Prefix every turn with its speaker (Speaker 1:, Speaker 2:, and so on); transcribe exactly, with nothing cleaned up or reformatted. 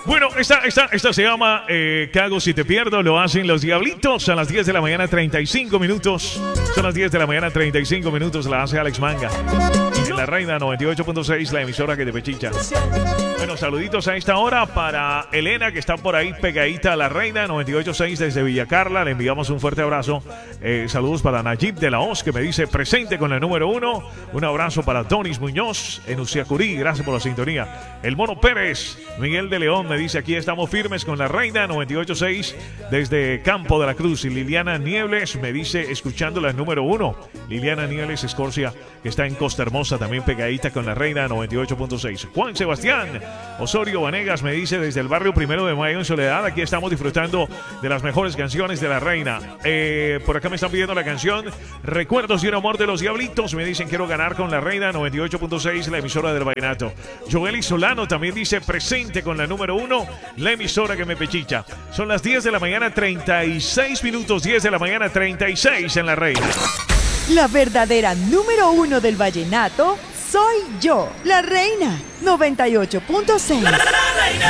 Speaker 1: Bueno, esta, esta, esta se llama eh, ¿Qué hago si te pierdo? Lo hacen los Diablitos a las diez de la mañana, treinta y cinco minutos. Son las diez de la mañana, treinta y cinco minutos. La hace Alex Manga. En La Reina noventa y ocho punto seis, la emisora que te pechicha. Bueno, saluditos a esta hora para Elena, que está por ahí pegadita a La Reina noventa y ocho punto seis desde Villa Carla. Le enviamos un fuerte abrazo. Eh, saludos para Nayib de la Hoz, que me dice presente con el número uno. Un abrazo para Donis Muñoz en Uciacurí. Gracias por la sintonía. El Mono Pérez, Miguel de León, me dice aquí estamos firmes con La Reina noventa y ocho punto seis desde Campo de la Cruz. Y Liliana Niebles me dice escuchando la número uno. Liliana Niebles Escorcia, que está en Costa Hermosa, también pegadita con La Reina noventa y ocho punto seis. Juan Sebastián Osorio Vanegas me dice desde el barrio Primero de Mayo en Soledad, aquí estamos disfrutando de las mejores canciones de La Reina. Eh, por acá me están pidiendo la canción Recuerdos de un amor de los Diablitos. Me dicen quiero ganar con La Reina noventa y ocho punto seis, la emisora del vallenato. Joely Solano también dice presente con la número uno, la emisora que me pechicha. Son las diez de la mañana, treinta y seis minutos, diez de la mañana, treinta y seis en La Reina.
Speaker 2: La verdadera número uno del vallenato soy yo, La Reina noventa y ocho punto seis.